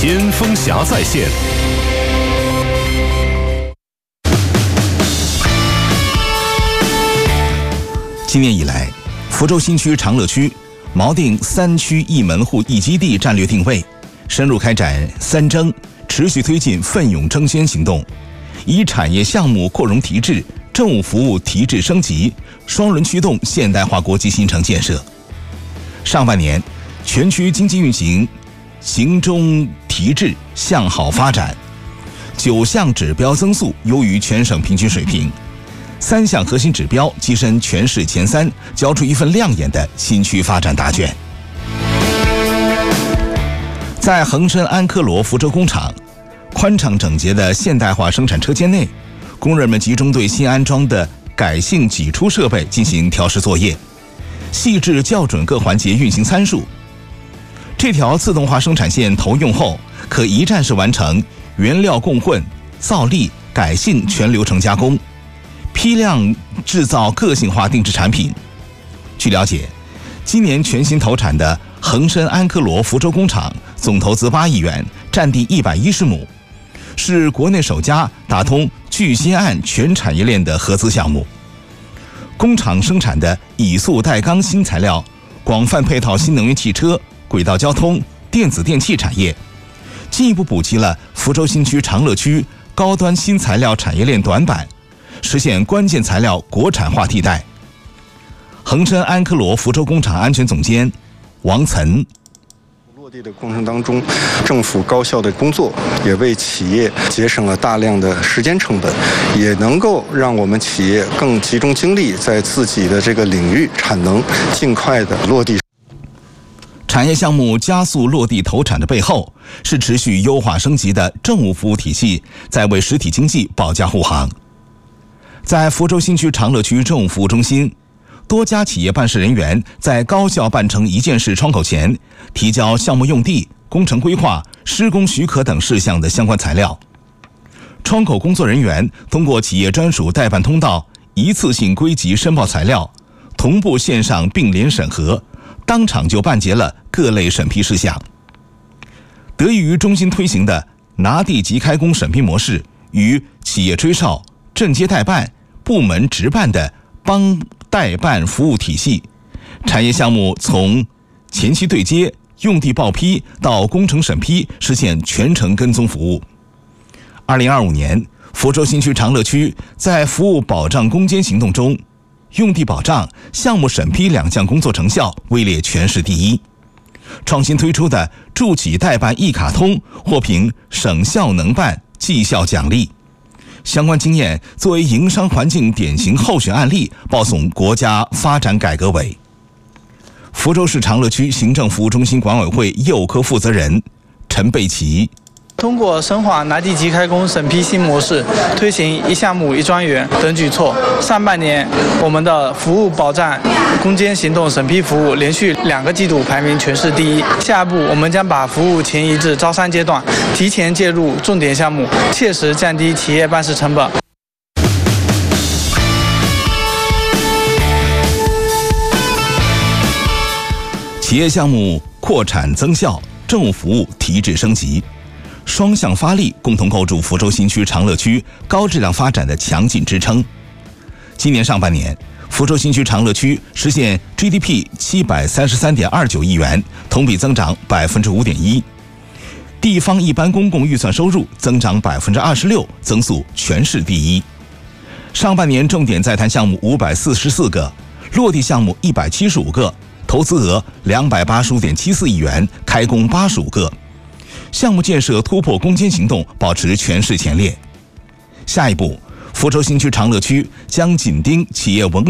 先锋侠在线。 今年以来，福州新区长乐区锚定3区1门户1基地战略定位，深入开展3争，持续推进奋勇争先行动，以产业项目扩容提质、政务服务提质升级，双轮驱动现代化国际新城建设。上半年，全区经济运行行中提质向好发展，9项指标增速优于全省平均水平，3项核心指标跻身全市前3，交出一份亮眼的新区发展答卷。在恒生安科罗福州工厂，宽敞整洁的现代化生产车间内，工人们集中对新安装的改性挤出设备进行调试作业，细致校准各环节运行参数。这条自动化生产线投用后，可一站式完成原料供混、造粒、改性全流程加工，批量制造个性化定制产品。据了解，今年全新投产的恒生安科罗福州工厂总投资8亿元，占地110亩，是国内首家打通聚酰胺全产业链的合资项目。工厂生产的乙素带钢新材料，广泛配套新能源汽车、轨道交通、电子电器产业，进一步补齐了福州新区长乐区高端新材料产业链短板，实现关键材料国产化替代。恒生安科罗福州工厂安全总监王岑： 落地的过程当中，政府高效的工作也为企业节省了大量的时间成本，也能够让我们企业更集中精力在自己的这个领域产能尽快的落地。 产业项目加速落地投产的背后，是持续优化升级的政务服务体系在为实体经济保驾护航。在福州新区长乐区政务服务中心，多家企业办事人员在高效办成一件事窗口前提交项目用地、工程规划、施工许可等事项的相关材料。窗口工作人员通过企业专属代办通道一次性归集申报材料，同步线上并联审核，当场就办结了各类审批事项。得益于中心推行的拿地即开工审批模式与企业吹哨、镇接代办、部门直办的帮代办服务体系，产业项目从前期对接、用地报批到工程审批实现全程跟踪服务。2025年，福州新区长乐区在服务保障攻坚行动中，用地保障、项目审批2项工作成效位列全市第1。创新推出的助企代办一卡通获评省效能办绩效奖励，相关经验作为营商环境典型候选案例报送国家发展改革委。福州市长乐区行政服务中心管委会业务科负责人陈贝奇： 通过深化拿地即开工审批新模式，推行1项目1专员等举措，上半年我们的服务保障攻坚行动审批服务连续2个季度排名全市第1。下一步，我们将把服务前移至招商阶段，提前介入重点项目，切实降低企业办事成本。 企业项目扩产增效，政务服务提质升级，双向发力，共同构筑福州新区长乐区高质量发展的强劲支撑。今年上半年，福州新区长乐区实现 GDP 733.29亿元，同比增长 5.1%， 地方一般公共预算收入增长 26%， 增速全市第1。上半年重点在谈项目544个，落地项目175个，投资额285.74亿元，开工85个。项目建设突破攻坚行动保持全市前列。下一步，福州新区长乐区将紧盯企业文